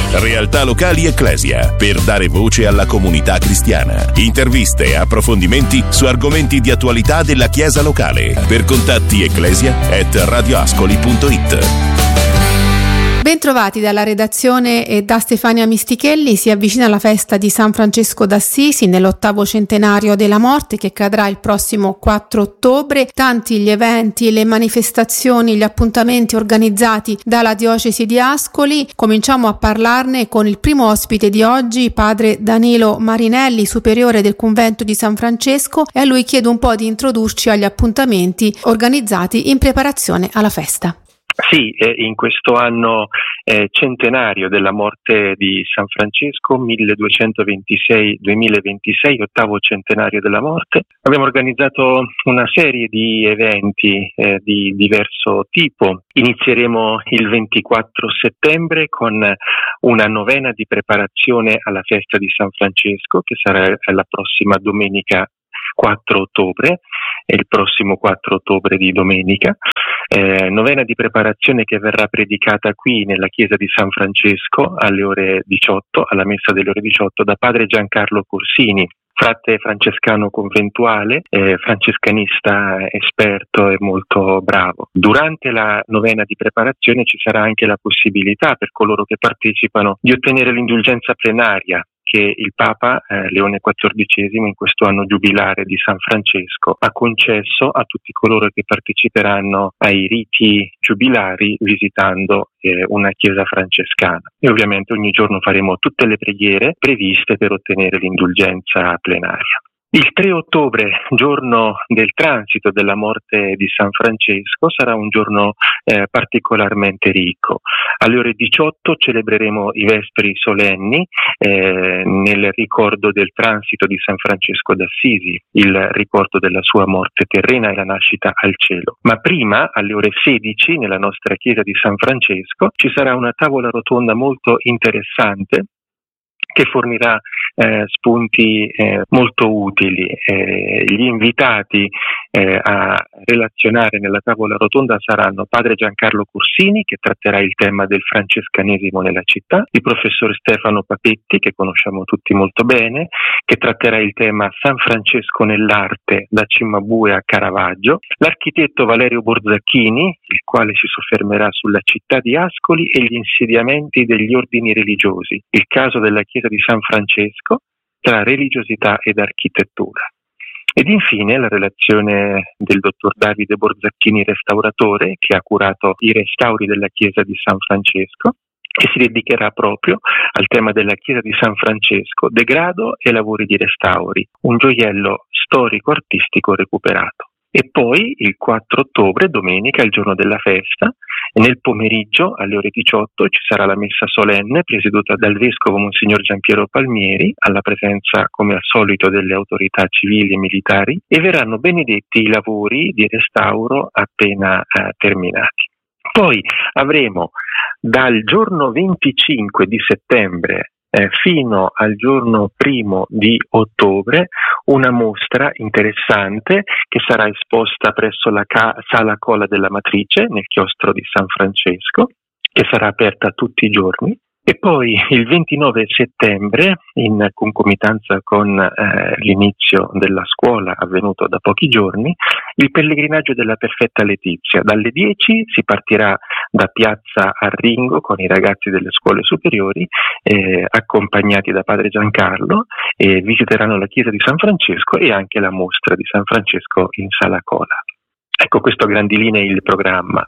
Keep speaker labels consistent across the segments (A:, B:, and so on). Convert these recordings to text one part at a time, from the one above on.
A: Realtà locali Ecclesia, per dare voce alla comunità cristiana. Interviste e approfondimenti su argomenti di attualità della Chiesa locale. Per contatti ecclesia@radioascoli.it.
B: Bentrovati dalla redazione e da Stefania Mistichelli. Si avvicina la festa di San Francesco d'Assisi nell'8° centenario della morte, che cadrà il prossimo 4 ottobre. Tanti gli eventi, le manifestazioni, gli appuntamenti organizzati dalla diocesi di Ascoli. Cominciamo a parlarne con il primo ospite di oggi, padre Danilo Marinelli, superiore del convento di San Francesco, e a lui chiedo un po' di introdurci agli appuntamenti organizzati in preparazione alla festa.
C: Sì, in questo anno centenario della morte di San Francesco, 1226-2026, 8° centenario della morte, abbiamo organizzato una serie di eventi di diverso tipo. Inizieremo il 24 settembre con una novena di preparazione alla festa di San Francesco, che sarà la prossima domenica 4 ottobre, e il prossimo 4 ottobre di domenica. Novena di preparazione che verrà predicata qui nella chiesa di San Francesco alle ore 18, alla messa delle ore 18, da padre Giancarlo Corsini, frate francescano conventuale, francescanista esperto e molto bravo. Durante la novena di preparazione ci sarà anche la possibilità per coloro che partecipano di ottenere l'indulgenza plenaria che il Papa Leone XIV, in questo anno giubilare di San Francesco, ha concesso a tutti coloro che parteciperanno ai riti giubilari visitando una chiesa francescana. E ovviamente ogni giorno faremo tutte le preghiere previste per ottenere l'indulgenza plenaria. Il 3 ottobre, giorno del transito della morte di San Francesco, sarà un giorno particolarmente ricco. Alle ore 18 celebreremo i vespri solenni nel ricordo del transito di San Francesco d'Assisi, il ricordo della sua morte terrena e la nascita al cielo. Ma prima, alle ore 16, nella nostra chiesa di San Francesco, ci sarà una tavola rotonda molto interessante che fornirà spunti molto utili. Gli invitati a relazionare nella tavola rotonda saranno padre Giancarlo Corsini, che tratterà il tema del francescanesimo nella città, il professor Stefano Papetti, che conosciamo tutti molto bene, che tratterà il tema San Francesco nell'arte da Cimabue a Caravaggio, l'architetto Valerio Borzacchini, il quale si soffermerà sulla città di Ascoli e gli insediamenti degli ordini religiosi, il caso della chiesa di San Francesco tra religiosità ed architettura. Ed infine la relazione del dottor Davide Borzacchini, restauratore, che ha curato i restauri della chiesa di San Francesco, che si dedicherà proprio al tema della chiesa di San Francesco, degrado e lavori di restauri, un gioiello storico-artistico recuperato. E poi il 4 ottobre, domenica, il giorno della festa, e nel pomeriggio alle ore 18 ci sarà la messa solenne presieduta dal vescovo Monsignor Giampiero Palmieri, alla presenza come al solito delle autorità civili e militari, e verranno benedetti i lavori di restauro appena terminati. Poi avremo dal giorno 25 di settembre fino al giorno 1 di ottobre una mostra interessante che sarà esposta presso la Sala Cola della Matrice nel chiostro di San Francesco, che sarà aperta tutti i giorni. E poi il 29 settembre, in concomitanza con l'inizio della scuola avvenuto da pochi giorni, il pellegrinaggio della Perfetta Letizia. Dalle 10 si partirà da Piazza Arringo con i ragazzi delle scuole superiori, accompagnati da padre Giancarlo, e visiteranno la chiesa di San Francesco e anche la mostra di San Francesco in Sala Cola. Ecco, questo a grandi linee il programma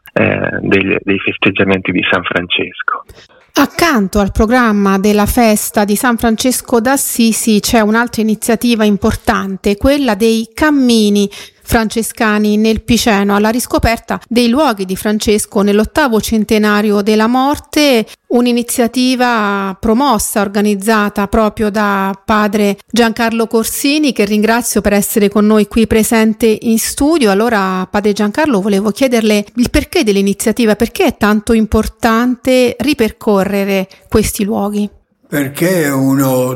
C: dei festeggiamenti di San Francesco.
B: Accanto al programma della festa di San Francesco d'Assisi c'è un'altra iniziativa importante, quella dei cammini francescani nel Piceno, alla riscoperta dei luoghi di Francesco nell'8° centenario della morte, un'iniziativa promossa, organizzata proprio da padre Giancarlo Corsini, che ringrazio per essere con noi qui presente in studio. Allora, padre Giancarlo, volevo chiederle il perché dell'iniziativa, perché è tanto importante ripercorrere questi luoghi?
D: Perché è uno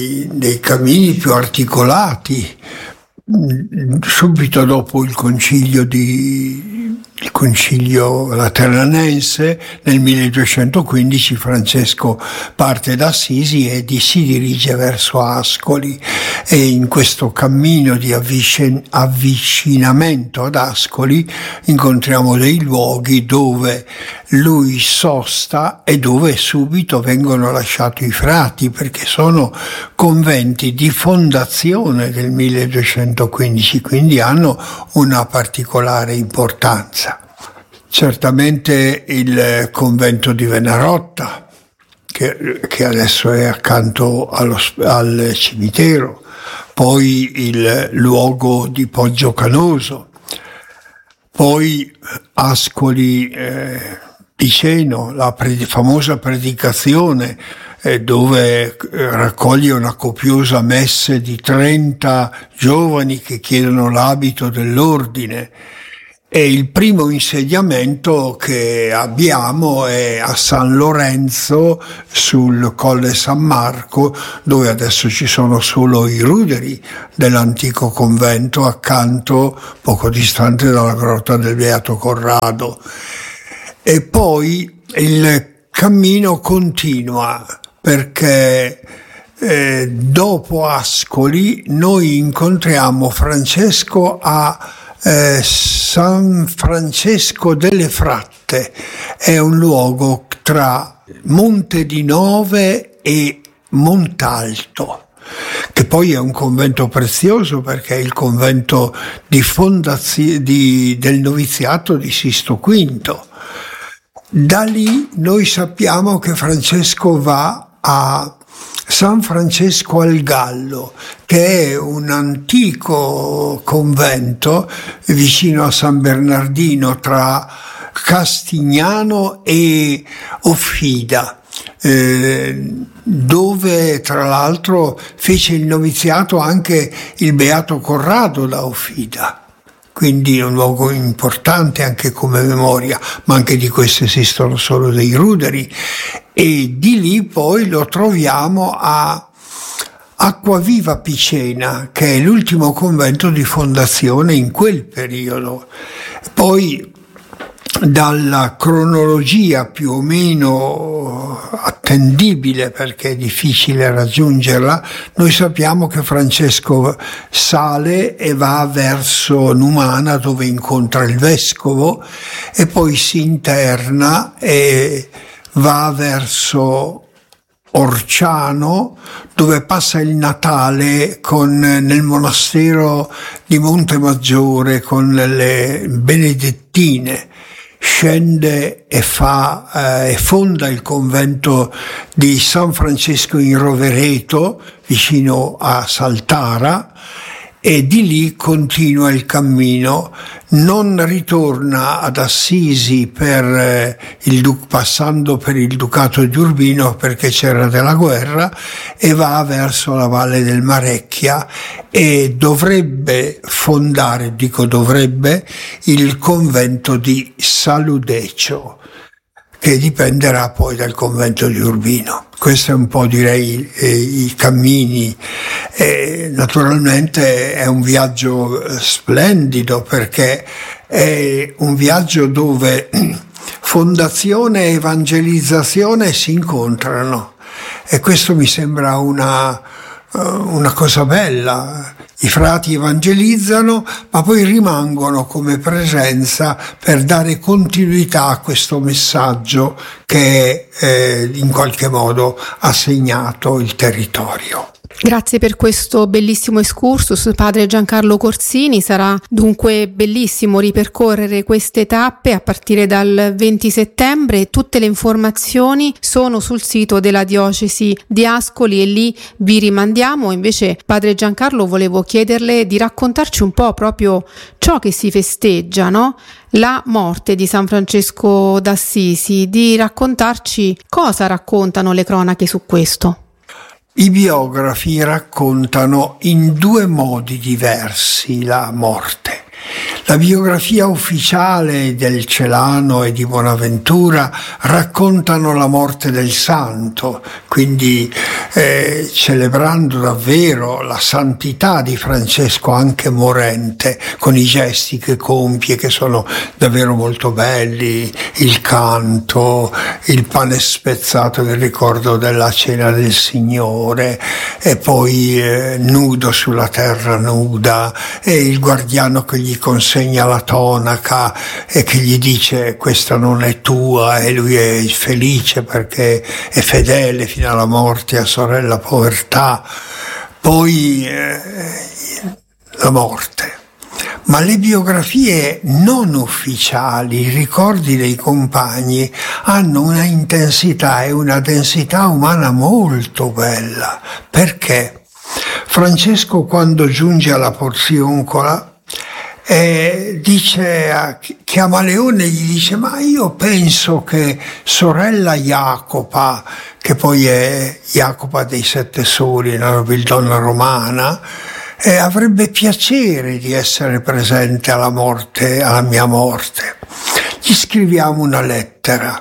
D: dei cammini più articolati. Subito dopo il concilio di il Concilio Lateranense. Nel 1215 Francesco parte da Assisi e si dirige verso Ascoli, e in questo cammino di avvicinamento ad Ascoli incontriamo dei luoghi dove lui sosta e dove subito vengono lasciati i frati, perché sono conventi di fondazione del 1215, quindi hanno una particolare importanza. Certamente il convento di Venarotta, che adesso è accanto al cimitero, poi il luogo di Poggio Canoso, poi Ascoli Piceno, la famosa predicazione dove raccoglie una copiosa messe di 30 giovani che chiedono l'abito dell'ordine. E il primo insediamento che abbiamo è a San Lorenzo sul Colle San Marco, dove adesso ci sono solo i ruderi dell'antico convento, accanto, poco distante dalla grotta del Beato Corrado. E poi il cammino continua, perché dopo Ascoli noi incontriamo Francesco a San Francesco delle Fratte. È un luogo tra Monte di Nove e Montalto, che poi è un convento prezioso perché è il convento del noviziato di Sisto V. Da lì noi sappiamo che Francesco va a San Francesco al Gallo, che è un antico convento vicino a San Bernardino, tra Castignano e Offida, dove tra l'altro fece il noviziato anche il Beato Corrado da Offida. Quindi è un luogo importante anche come memoria, ma anche di questo esistono solo dei ruderi. E di lì poi lo troviamo a Acquaviva Picena, che è l'ultimo convento di fondazione in quel periodo. Poi dalla cronologia più o meno attendibile, perché è difficile raggiungerla, noi sappiamo che Francesco sale e va verso Numana, dove incontra il vescovo, e poi si interna e va verso Orciano, dove passa il Natale nel monastero di Montemaggiore con le benedettine. Scende e fonda il convento di San Francesco in Rovereto, vicino a Saltara, e di lì continua il cammino. Non ritorna ad Assisi passando per il Ducato di Urbino, perché c'era della guerra, e va verso la Valle del Marecchia e dovrebbe fondare, il convento di Saludecio, che dipenderà poi dal convento di Urbino. Questo è un po', direi, i cammini. Naturalmente è un viaggio splendido, perché è un viaggio dove fondazione e evangelizzazione si incontrano, e questo mi sembra una cosa bella. I frati evangelizzano, ma poi rimangono come presenza per dare continuità a questo messaggio che in qualche modo ha segnato il territorio.
B: Grazie per questo bellissimo excursus, padre Giancarlo Corsini. Sarà dunque bellissimo ripercorrere queste tappe a partire dal 20 settembre. Tutte le informazioni sono sul sito della diocesi di Ascoli e lì vi rimandiamo. Invece, padre Giancarlo, volevo chiederle di raccontarci un po' proprio ciò che si festeggia, no? La morte di San Francesco d'Assisi, di raccontarci cosa raccontano le cronache su questo.
D: I biografi raccontano in due modi diversi la morte. La biografia ufficiale del Celano e di Bonaventura raccontano la morte del santo, quindi celebrando davvero la santità di Francesco anche morente, con i gesti che compie che sono davvero molto belli, il canto, il pane spezzato in ricordo della cena del Signore, e poi nudo sulla terra nuda, e il guardiano che gli consegna la tonaca e che gli dice questa non è tua, e lui è felice perché è fedele fino alla morte a sorella povertà. Poi la morte. Ma le biografie non ufficiali, i ricordi dei compagni, hanno una intensità e una densità umana molto bella. Perché? Francesco, quando giunge alla Porzioncola, chiama Leone e gli dice: ma io penso che sorella Jacopa, che poi è Jacopa dei Sette Soli, una nobildonna romana, avrebbe piacere di essere presente alla mia morte. Gli scriviamo una lettera.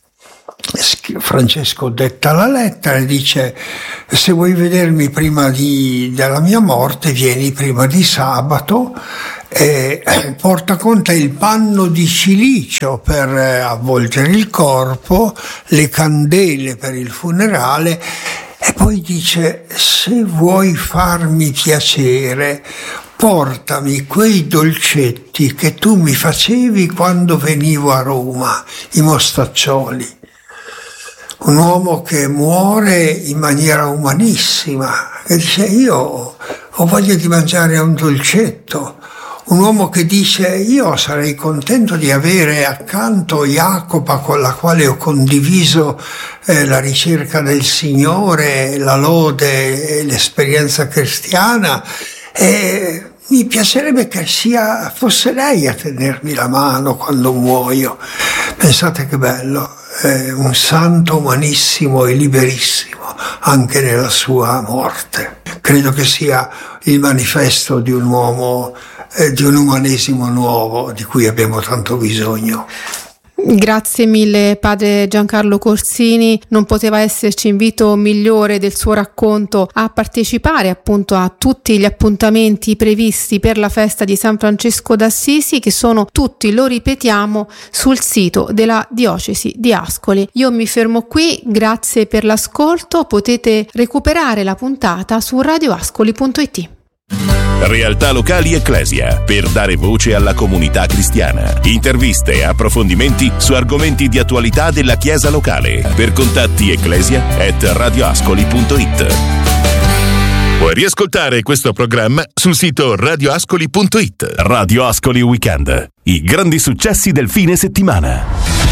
D: Francesco detta la lettera e dice: se vuoi vedermi prima della mia morte, vieni prima di sabato, e porta con te il panno di cilicio per avvolgere il corpo, le candele per il funerale. E poi dice: se vuoi farmi piacere, portami quei dolcetti che tu mi facevi quando venivo a Roma, i mostaccioli. Un uomo che muore in maniera umanissima, che dice: io ho voglia di mangiare un dolcetto. Un uomo che dice: io sarei contento di avere accanto Jacopa, con la quale ho condiviso la ricerca del Signore, la lode e l'esperienza cristiana, e mi piacerebbe che fosse lei a tenermi la mano quando muoio. Pensate che bello, un santo umanissimo e liberissimo anche nella sua morte. Credo che sia il manifesto di un uomo, di un umanesimo nuovo di cui abbiamo tanto bisogno.
B: Grazie mille padre Giancarlo Corsini, non poteva esserci invito migliore del suo racconto a partecipare appunto a tutti gli appuntamenti previsti per la festa di San Francesco d'Assisi, che sono tutti, lo ripetiamo, sul sito della diocesi di Ascoli. Io mi fermo qui, grazie per l'ascolto, potete recuperare la puntata su radioascoli.it.
A: Realtà locali Ecclesia, per dare voce alla comunità cristiana. Interviste e approfondimenti su argomenti di attualità della Chiesa locale. Per contatti ecclesia@radioascoli.it. Puoi riascoltare questo programma sul sito radioascoli.it. Radio Ascoli Weekend. I grandi successi del fine settimana.